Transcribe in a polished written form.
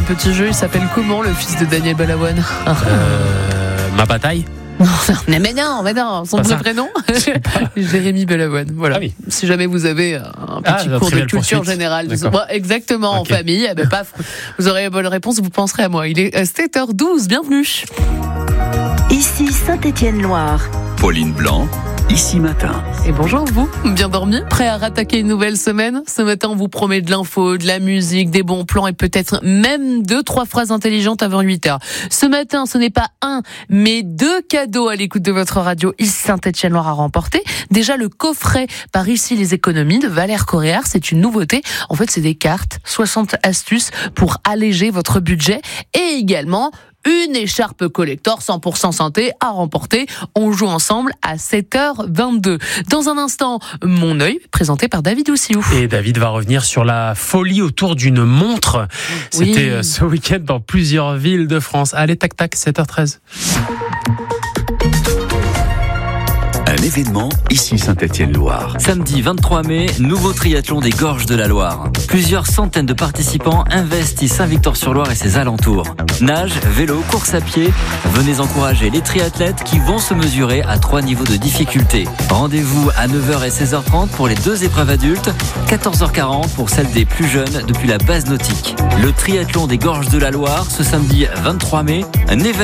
petit jeu. Il s'appelle comment, le fils de Daniel Balavoine? Ma bataille. Non, mais non, son vrai prénom, Jérémy Balavoine. Voilà. Ah oui. Si jamais vous avez un petit cours de culture générale, exactement, okay. En famille, paf, vous aurez la bonne réponse, vous penserez à moi. Il est 7h12, bienvenue. Ici Saint-Étienne-Loire. Pauline Blanc, Ici Matin. Et bonjour vous, bien dormi, prêt à rattaquer une nouvelle semaine? Ce matin, on vous promet de l'info, de la musique, des bons plans et peut-être même 2-3 phrases intelligentes avant 8h. Ce matin, ce n'est pas un, mais 2 cadeaux à l'écoute de votre radio Ici Saint-Étienne-Loire à remporter. Déjà, le coffret par Ici les économies de Valère Coréard, c'est une nouveauté. En fait, c'est des cartes, 60 astuces pour alléger votre budget et également une écharpe collector 100% santé à remporter. On joue ensemble à 7h22. Dans un instant, Mon œil, présenté par David Oussiou. Et David va revenir sur la folie autour d'une montre. C'était ce week-end dans plusieurs villes de France. Allez, tac, 7h13. Un événement Ici Saint-Étienne-Loire. Samedi 23 mai, nouveau triathlon des Gorges de la Loire. Plusieurs centaines de participants investissent Saint-Victor-sur-Loire et ses alentours. Nage, vélo, course à pied, venez encourager les triathlètes qui vont se mesurer à 3 niveaux de difficulté. Rendez-vous à 9h et 16h30 pour les 2 épreuves adultes, 14h40 pour celles des plus jeunes depuis la base nautique. Le triathlon des Gorges de la Loire, ce samedi 23 mai, un événement